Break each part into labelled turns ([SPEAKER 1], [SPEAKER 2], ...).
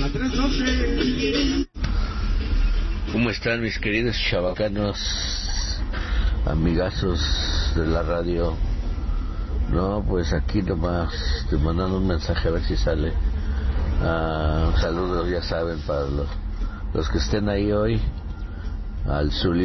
[SPEAKER 1] 312.
[SPEAKER 2] ¿Cómo están mis queridos chavacanos, amigazos de la radio? No, pues aquí nomás te mandando un mensaje a ver si sale. Saludos, ya saben, para los que estén ahí hoy. Al Zuli,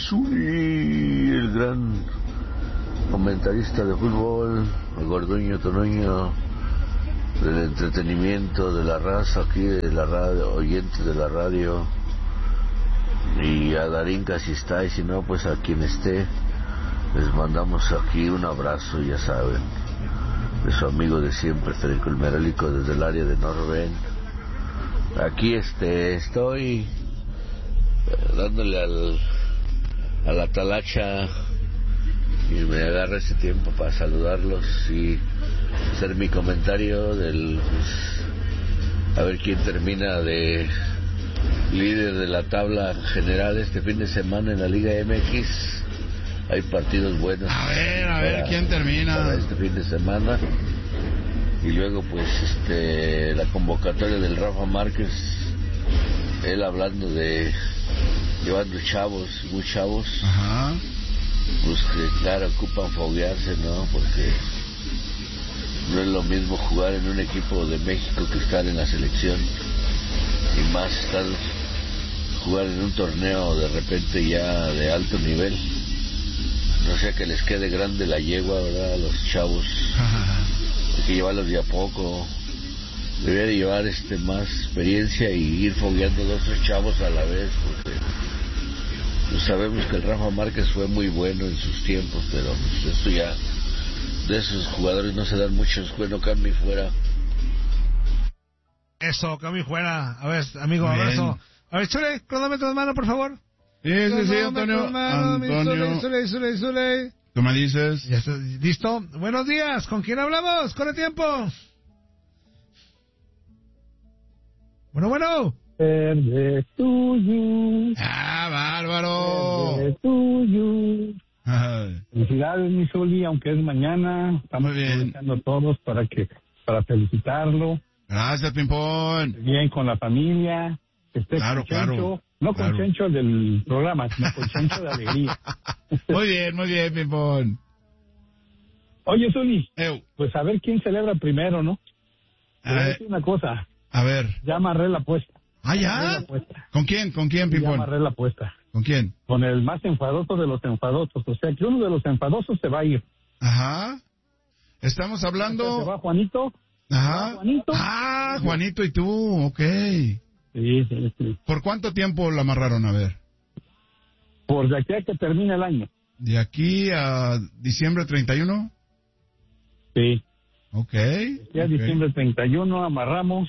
[SPEAKER 2] el gran comentarista de fútbol, el Gorduño Tonoño, del entretenimiento, de la raza aquí, de la radio, oyentes de la radio. Y a Darinka si está, y si no, pues a quien esté, les mandamos aquí un abrazo, ya saben, de su amigo de siempre, Federico el Merélico, desde el área de Norben. Aquí estoy dándole a la talacha, y me agarra ese tiempo para saludarlos y hacer mi comentario a ver quién termina de líder de la tabla general este fin de semana en la Liga MX. Hay partidos buenos.
[SPEAKER 3] A ver quién termina
[SPEAKER 2] para este fin de semana. Y luego pues la convocatoria del Rafa Márquez, él hablando de llevando muy chavos.
[SPEAKER 3] Ajá.
[SPEAKER 2] Pues que claro, ocupan foguearse, ¿no? Porque no es lo mismo jugar en un equipo de México que estar en la selección, y más jugar en un torneo de repente ya de alto nivel. No sea que les quede grande la yegua, ¿verdad? A los chavos. Hay que llevarlos de a poco. Debería de llevar más experiencia y ir fogueando 2 o 3 chavos a la vez, porque pues sabemos que el Rafa Márquez fue muy bueno en sus tiempos, pero pues esto ya, de esos jugadores no se dan muchos. Bueno, Cami fuera.
[SPEAKER 1] Eso, Cami fuera. A ver, amigo, abrazo. A ver, Chule, cronómetro de mano, por favor.
[SPEAKER 3] Sí, Antonio.
[SPEAKER 1] Zule.
[SPEAKER 3] ¿Tú me dices?
[SPEAKER 1] Ya está, ¿listo? Buenos días, ¿con quién hablamos? ¡Corre tiempo! Bueno.
[SPEAKER 4] Verde tuyo.
[SPEAKER 3] Bárbaro.
[SPEAKER 4] Verde tuyo.
[SPEAKER 3] Ay.
[SPEAKER 4] Felicidades, mi Zuli, aunque es mañana. Estamos aprovechando todos para felicitarlo.
[SPEAKER 3] Gracias, Pimpón.
[SPEAKER 4] Bien con la familia. Que esté con Chencho. No con Chencho del programa, sino con Chencho de alegría.
[SPEAKER 3] Muy bien, Pimpón.
[SPEAKER 4] Oye, Zuli, pues a ver quién celebra primero, ¿no? Te voy a decir una cosa.
[SPEAKER 3] A ver.
[SPEAKER 4] Ya amarré la apuesta.
[SPEAKER 3] ¿Ya? ¿Con quién, Pimpón?
[SPEAKER 4] Ya amarré la apuesta.
[SPEAKER 3] ¿Con quién?
[SPEAKER 4] Con el más enfadoso de los enfadosos. O sea, que uno de los enfadosos se va a ir.
[SPEAKER 3] Ajá. Estamos hablando...
[SPEAKER 4] ¿Se va Juanito?
[SPEAKER 3] Ajá.
[SPEAKER 4] Juanito.
[SPEAKER 3] Juanito y tú, ok.
[SPEAKER 4] Sí.
[SPEAKER 3] ¿Por cuánto tiempo lo amarraron? A ver.
[SPEAKER 4] Por de aquí a que termine el año.
[SPEAKER 3] ¿De aquí a diciembre 31?
[SPEAKER 4] Sí.
[SPEAKER 3] Ok.
[SPEAKER 4] Ya diciembre 31 amarramos.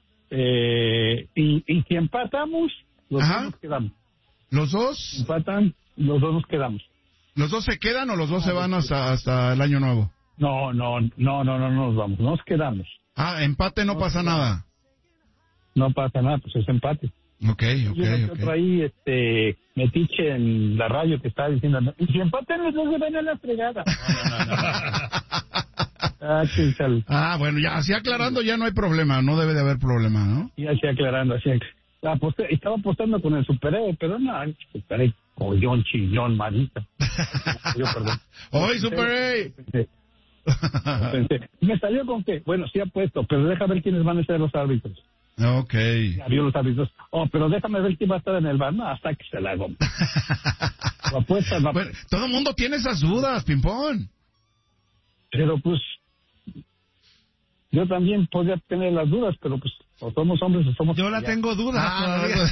[SPEAKER 4] Y si empatamos, los dos nos quedamos.
[SPEAKER 3] ¿Los dos?
[SPEAKER 4] Empatan, los dos nos quedamos.
[SPEAKER 3] ¿Los dos se quedan o los dos se van hasta el año nuevo?
[SPEAKER 4] No nos vamos, nos quedamos.
[SPEAKER 3] Empate no pasa nada.
[SPEAKER 4] No pasa nada, pues es empate.
[SPEAKER 3] Ok.
[SPEAKER 4] Otro ahí, metiche en la radio que estaba diciendo, y si empatan los dos se van a la fregada. No.
[SPEAKER 3] Bueno, ya así aclarando ya no hay problema, no debe de haber problema, ¿no?
[SPEAKER 4] Y así aclarando, estaba apostando con el superhéroe, pero no, el superhéroe, collón, chillón, manita. Yo, perdón.
[SPEAKER 3] ¡Hoy, superhéroe!
[SPEAKER 4] Pensé, me salió con que, bueno, sí apuesto, pero deja ver quiénes van a ser los árbitros.
[SPEAKER 3] Ok.
[SPEAKER 4] Ya vio los árbitros. Pero déjame ver quién va a estar en el bar. No, hasta que se la hago.
[SPEAKER 3] Bueno, todo el mundo tiene esas dudas, Pimpón.
[SPEAKER 4] Pero pues, yo también podría tener las dudas, pero pues, o somos hombres o somos...
[SPEAKER 1] Yo la tengo dudas todavía.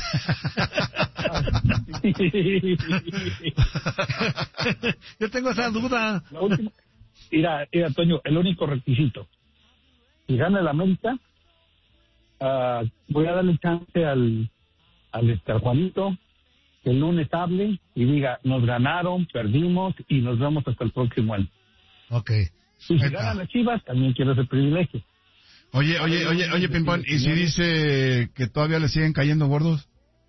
[SPEAKER 1] Yo tengo esa duda.
[SPEAKER 4] Mira, Toño, el único requisito. Si gana el América, voy a darle chance al Juanito, que el lunes hable y diga, nos ganaron, perdimos y nos vemos hasta el próximo año.
[SPEAKER 1] Ok.
[SPEAKER 4] Y si ganan las Chivas, también quiero ese privilegio.
[SPEAKER 3] Oye, Pimpón, ¿y si dice que todavía le siguen cayendo gordos?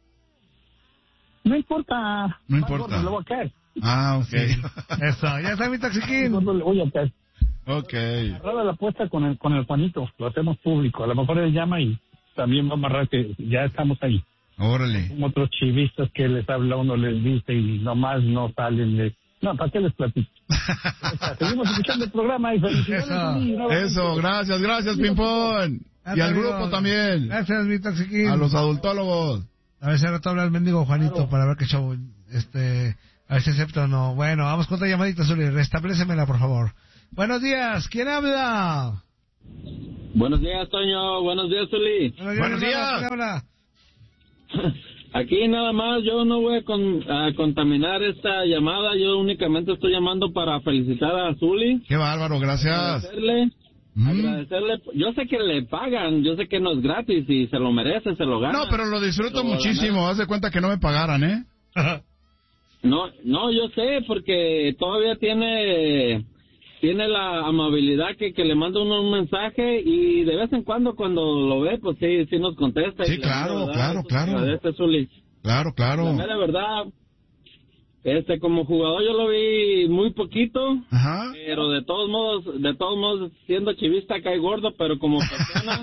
[SPEAKER 4] No importa.
[SPEAKER 3] No importa.
[SPEAKER 4] No le voy a caer.
[SPEAKER 3] Ok.
[SPEAKER 1] Sí. Eso, ya está mi taxiquín.
[SPEAKER 4] No le voy a caer.
[SPEAKER 3] Ok.
[SPEAKER 4] Agarrada la apuesta con el Juanito, lo hacemos público. A lo mejor él llama y también va a amarrar que ya estamos ahí.
[SPEAKER 3] Órale.
[SPEAKER 4] Como otros chivistas que les habla uno, les dice y nomás no salen de... No, ¿para qué les platico? Seguimos escuchando el programa y felicidades.
[SPEAKER 3] Eso, gracias, Pimpón. Y al grupo también.
[SPEAKER 1] Gracias, mi Toxiquín.
[SPEAKER 3] A los adultólogos.
[SPEAKER 1] A ver si ahora te habla el mendigo Juanito para ver qué show, a ver si acepta o no. Bueno, vamos con otra llamadita, Zuli. Restablécemela, por favor. Buenos días, ¿quién habla?
[SPEAKER 5] Buenos días, Toño. Buenos días, Zuli.
[SPEAKER 3] Buenos días.
[SPEAKER 1] ¿Quién habla?
[SPEAKER 5] Aquí nada más, yo no voy a contaminar esta llamada, yo únicamente estoy llamando para felicitar a Zuli.
[SPEAKER 3] Qué bárbaro, gracias.
[SPEAKER 5] Agradecerle, yo sé que le pagan, yo sé que no es gratis y se lo merece, se lo gana.
[SPEAKER 3] No, pero lo disfruto muchísimo, haz de cuenta que no me pagaran, ¿eh?
[SPEAKER 5] No, yo sé, porque todavía tiene la amabilidad que le manda uno un mensaje y de vez en cuando lo ve, pues sí nos contesta.
[SPEAKER 3] Sí,
[SPEAKER 5] y
[SPEAKER 3] claro.
[SPEAKER 5] Claro.
[SPEAKER 3] Claro.
[SPEAKER 5] La verdad, como jugador yo lo vi muy poquito,
[SPEAKER 3] ajá,
[SPEAKER 5] pero de todos modos, siendo chivista cae gordo, pero como persona,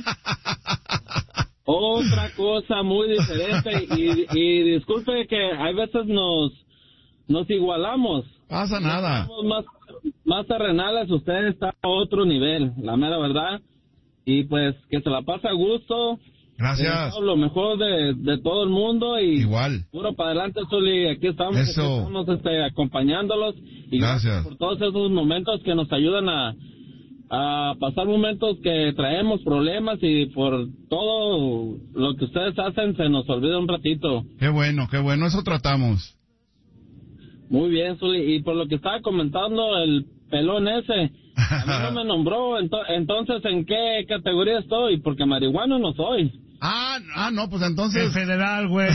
[SPEAKER 5] otra cosa muy diferente y disculpe que hay veces nos igualamos.
[SPEAKER 3] Pasa nada.
[SPEAKER 5] Somos más terrenales, usted está a otro nivel, la mera verdad. Y pues que se la pase a gusto.
[SPEAKER 3] Gracias.
[SPEAKER 5] Lo mejor de todo el mundo y
[SPEAKER 3] igual.
[SPEAKER 5] Puro para adelante, Zuli. Aquí estamos,
[SPEAKER 3] Eso.
[SPEAKER 5] acompañándolos. Y
[SPEAKER 3] gracias
[SPEAKER 5] por todos esos momentos que nos ayudan a pasar momentos que traemos problemas y por todo lo que ustedes hacen se nos olvida un ratito.
[SPEAKER 3] Qué bueno, eso tratamos.
[SPEAKER 5] Muy bien, Zuli. Y por lo que estaba comentando el pelón ese, a mí no me nombró, entonces ¿en qué categoría estoy? Porque marihuano no soy.
[SPEAKER 3] No, pues entonces...
[SPEAKER 1] En federal, güey.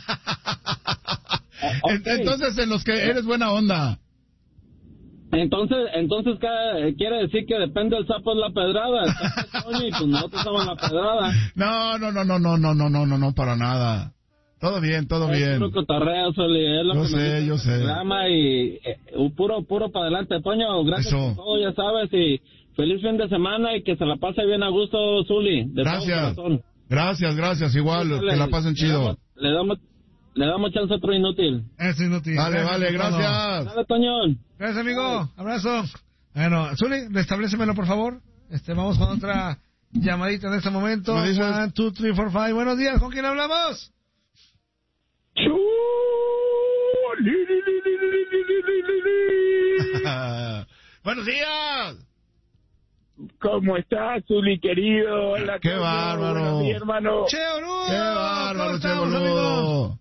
[SPEAKER 5] Okay.
[SPEAKER 3] Entonces en los que eres buena onda.
[SPEAKER 5] Entonces quiere decir que depende del sapo de la pedrada. El sapo es Toño y pues nosotros somos la pedrada.
[SPEAKER 3] No, para nada. Todo bien.
[SPEAKER 5] Es puro cotorreo, Zuli, es lo que
[SPEAKER 3] yo sé.
[SPEAKER 5] Programa y puro para adelante, Toño. Gracias por todo, ya sabes, y feliz fin de semana y que se la pase bien a gusto, Zuli.
[SPEAKER 3] Gracias. Gracias, igual, que la pasen chido.
[SPEAKER 5] Le damos chance a otro inútil.
[SPEAKER 1] Es inútil.
[SPEAKER 3] Vale, gracias.
[SPEAKER 5] Dale, Toño.
[SPEAKER 1] Gracias, amigo. Abrazo. Bueno, Zuli, restablécemelo, por favor. Vamos con otra llamadita en este momento. 1, 2, 3, 4, 5. Buenos días, ¿con quién hablamos?
[SPEAKER 3] Buenos días.
[SPEAKER 6] ¿Cómo estás, Zuli, querido? Hola,
[SPEAKER 3] qué bárbaro.
[SPEAKER 6] Mi hermano.
[SPEAKER 1] Che, boludo.
[SPEAKER 3] Qué bárbaro, che, boludo.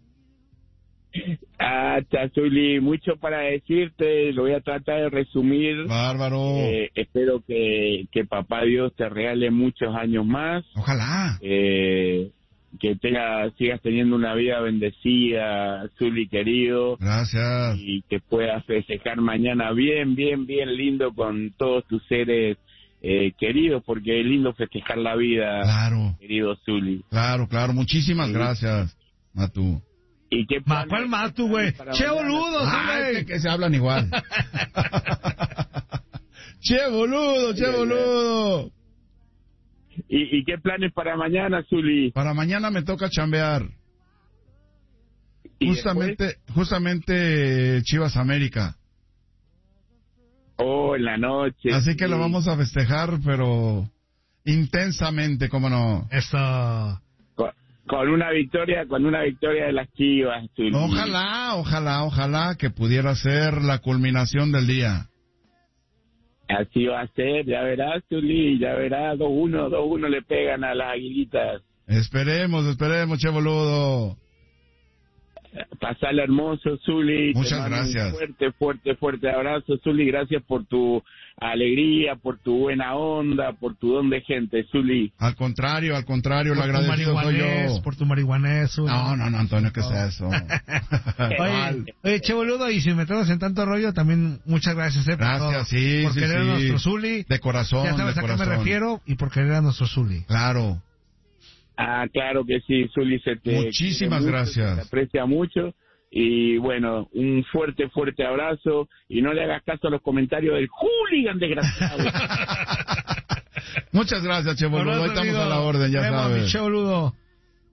[SPEAKER 6] Zuli, mucho para decirte, lo voy a tratar de resumir.
[SPEAKER 3] Bárbaro.
[SPEAKER 6] Espero que papá Dios te regale muchos años más.
[SPEAKER 3] Ojalá.
[SPEAKER 6] Que sigas teniendo una vida bendecida, Zuli, querido.
[SPEAKER 3] Gracias.
[SPEAKER 6] Y que puedas festejar mañana bien lindo con todos tus seres queridos, porque es lindo festejar la vida,
[SPEAKER 3] claro,
[SPEAKER 6] querido Zuli.
[SPEAKER 3] Claro, muchísimas gracias, Matu.
[SPEAKER 6] ¿Y qué
[SPEAKER 1] ¿Cuál Matu, güey? Che, boludo,
[SPEAKER 3] Zuli. Que se hablan igual. Che, boludo.
[SPEAKER 6] ¿Y qué planes para mañana, Zuli?
[SPEAKER 3] Para mañana me toca chambear. Justamente Chivas América.
[SPEAKER 6] En la noche.
[SPEAKER 3] Así que lo vamos a festejar, pero intensamente, ¿cómo no?
[SPEAKER 1] Eso.
[SPEAKER 6] Con una victoria de las Chivas, Zuli.
[SPEAKER 3] Ojalá que pudiera ser la culminación del día.
[SPEAKER 6] Así va a ser, ya verás, Zuli, ya verás, 2-1 le pegan a las Aguilitas.
[SPEAKER 3] Esperemos, che, boludo.
[SPEAKER 6] Pasala hermoso, Zuli.
[SPEAKER 3] Muchas gracias.
[SPEAKER 6] Un fuerte abrazo, Zuli. Gracias por tu alegría, por tu buena onda, por tu don de gente, Zuli.
[SPEAKER 3] Al contrario, le agradezco soy yo.
[SPEAKER 1] Por tu marihuanés, Zuli.
[SPEAKER 3] No, Antonio, ¿qué es eso?
[SPEAKER 1] Oye, che, boludo, y si metemos en tanto rollo, también muchas gracias,
[SPEAKER 3] Gracias,
[SPEAKER 1] por querer a nuestro Zuli.
[SPEAKER 3] De corazón,
[SPEAKER 1] ya sabes a qué me refiero, y por querer a nuestro Zuli.
[SPEAKER 3] Claro.
[SPEAKER 6] Claro que sí, Zuli,
[SPEAKER 3] muchísimas gracias.
[SPEAKER 6] Se aprecia mucho. Y bueno, un fuerte abrazo. Y no le hagas caso a los comentarios del hooligan desgraciado.
[SPEAKER 3] Muchas gracias, che, boludo. Hoy estamos a la orden, ya sabes.
[SPEAKER 1] Che, boludo.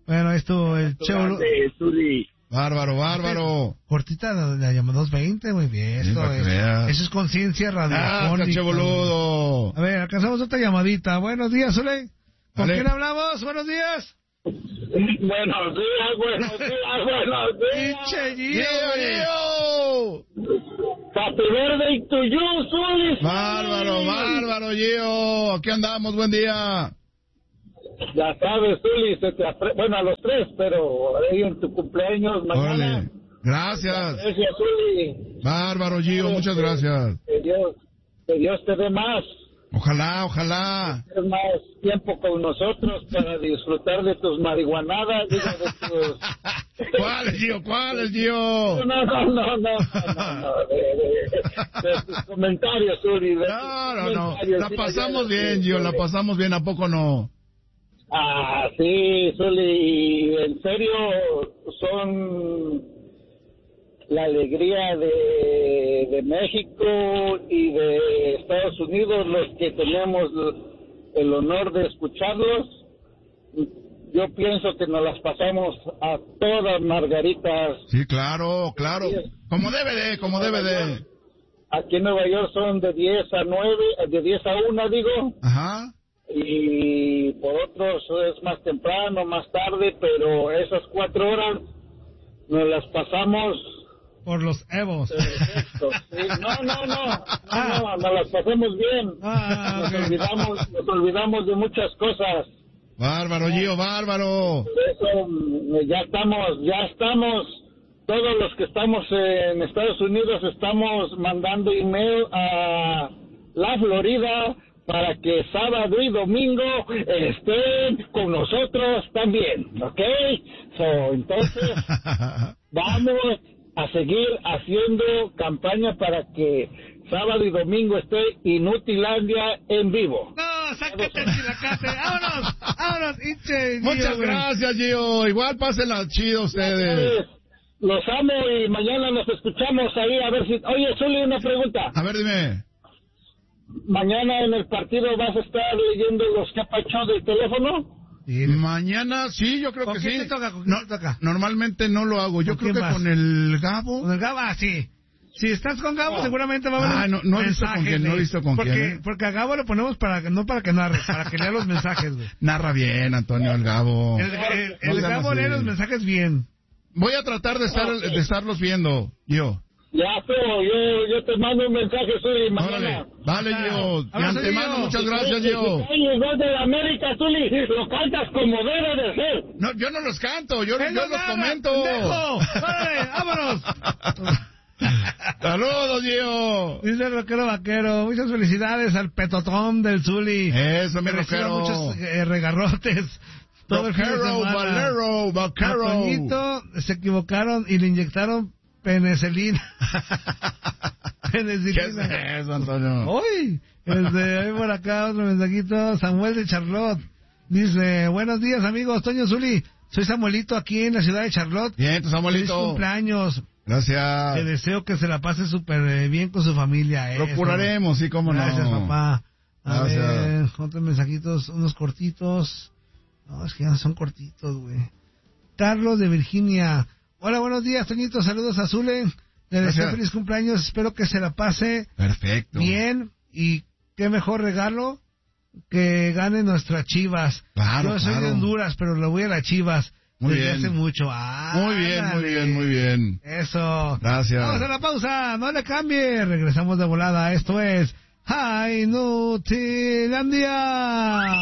[SPEAKER 1] Bueno, esto, el Cheo...
[SPEAKER 6] Zuli.
[SPEAKER 3] Bárbaro.
[SPEAKER 1] Cortita la llama 220, muy bien.
[SPEAKER 3] Sí, para que veas.
[SPEAKER 1] Eso es conciencia radiofónica.
[SPEAKER 3] Caché boludo.
[SPEAKER 1] A ver, alcanzamos otra llamadita. Buenos días, Zuli. ¿Con
[SPEAKER 3] Dale.
[SPEAKER 1] quién hablamos? Buenos días.
[SPEAKER 4] Buenos días.
[SPEAKER 1] Pinche Gio,
[SPEAKER 3] ¡Gio!
[SPEAKER 4] Happy birthday to you, Zuli.
[SPEAKER 3] Bárbaro, Gio. Aquí andamos, buen día.
[SPEAKER 4] Ya sabes, Zuli, bueno, a los tres, pero ahí en tu cumpleaños mañana.
[SPEAKER 3] Órale. Gracias.
[SPEAKER 4] Gracias, Zuli.
[SPEAKER 3] Bárbaro, Gio, muchas gracias.
[SPEAKER 4] Que Dios te dé más.
[SPEAKER 3] Ojalá.
[SPEAKER 4] Es más tiempo con nosotros para disfrutar de tus marihuanadas, digo, de tus...
[SPEAKER 3] ¿Cuál es, Gio?
[SPEAKER 4] No, de tus comentarios, Zuli.
[SPEAKER 3] No. La pasamos bien, Gio, la pasamos bien, ¿a poco no?
[SPEAKER 4] Ah, sí, Zuli, y en serio son la alegría de México y de Estados Unidos los que tenemos el honor de escucharlos. Yo pienso que nos las pasamos a todas margaritas.
[SPEAKER 3] Sí, claro. Como debe de.
[SPEAKER 4] Aquí en Nueva York son de 10 a 9, de 10 a 1, digo.
[SPEAKER 3] Ajá.
[SPEAKER 4] Y por otros es más temprano, más tarde, pero esas 4 horas nos las pasamos
[SPEAKER 1] por los Evos.
[SPEAKER 4] Perfecto, sí. No, nos las pasamos bien. Nos olvidamos de muchas cosas.
[SPEAKER 3] Bárbaro, Gio, bárbaro.
[SPEAKER 4] Por eso ya estamos, todos los que estamos en Estados Unidos estamos mandando email a la Florida para que sábado y domingo estén con nosotros también, ¿ok? Entonces, vamos a seguir haciendo campaña para que sábado y domingo esté Inutilandia en vivo.
[SPEAKER 1] No, sáquete el chilacate. Vámonos, hinche.
[SPEAKER 3] Muchas gracias, Gio. Igual pásenla chido ustedes.
[SPEAKER 4] Los amo y mañana nos escuchamos ahí a ver si... Oye, Zuli, una pregunta.
[SPEAKER 3] A ver, dime.
[SPEAKER 4] ¿Mañana en el partido vas a estar leyendo los capachos del teléfono?
[SPEAKER 1] Sí.
[SPEAKER 3] Mañana, sí, yo creo que sí.
[SPEAKER 1] ¿Con quién te toca?
[SPEAKER 3] Normalmente no lo hago. Yo creo que
[SPEAKER 1] vas?
[SPEAKER 3] con el Gabo.
[SPEAKER 1] Con el Gabo, sí. Si estás con Gabo, seguramente va a haber
[SPEAKER 3] no he visto con quién, no he visto con quién.
[SPEAKER 1] Porque a Gabo lo ponemos para que narre, para que lea los mensajes, güey.
[SPEAKER 3] Narra bien, Antonio, el Gabo.
[SPEAKER 1] El Gabo lee los mensajes bien.
[SPEAKER 3] Voy a tratar de estarlos viendo, yo.
[SPEAKER 4] Ya, pero yo te mando un mensaje, Zuli, mañana.
[SPEAKER 3] Vale, Gio. De antemano, muchas gracias, Gio.
[SPEAKER 4] El gol de la América, Zuli, lo cantas como debe de ser.
[SPEAKER 3] No, yo no los canto, yo los comento.
[SPEAKER 1] ¡Vale, vámonos!
[SPEAKER 3] ¡Saludos, Gio!
[SPEAKER 1] Dice el rockero vaquero, muchas felicidades al petotón del Zuli.
[SPEAKER 3] Eso, mi rockero.
[SPEAKER 1] Muchos regarrotes. Todo
[SPEAKER 3] Valero.
[SPEAKER 1] A Toñito se equivocaron y le inyectaron penicilina.
[SPEAKER 3] ¿Qué es eso, Antonio?
[SPEAKER 1] Uy, ahí por acá otro mensajito. Samuel de Charlotte dice, buenos días amigos, Toño, Zuli, soy Samuelito aquí en la ciudad de Charlotte.
[SPEAKER 3] Bien, tu Samuelito.
[SPEAKER 1] Feliz cumpleaños.
[SPEAKER 3] Gracias.
[SPEAKER 1] Te deseo que se la pase súper bien con su familia.
[SPEAKER 3] Procuraremos, sí, cómo no.
[SPEAKER 1] Gracias, papá. A ver, otros mensajitos, unos cortitos. No, es que ya son cortitos, güey. Carlos de Virginia. Hola, buenos días, Toñito. Saludos a Zule. Le deseo feliz cumpleaños. Espero que se la pase
[SPEAKER 3] perfecto,
[SPEAKER 1] bien. Y qué mejor regalo que gane nuestras Chivas.
[SPEAKER 3] Claro,
[SPEAKER 1] yo soy de Honduras, pero le voy a las Chivas.
[SPEAKER 3] Muy
[SPEAKER 1] desde
[SPEAKER 3] bien.
[SPEAKER 1] hace mucho.
[SPEAKER 3] Muy bien.
[SPEAKER 1] Eso.
[SPEAKER 3] Gracias.
[SPEAKER 1] Vamos a la pausa. No le cambie. Regresamos de volada. Esto es Inutilandia.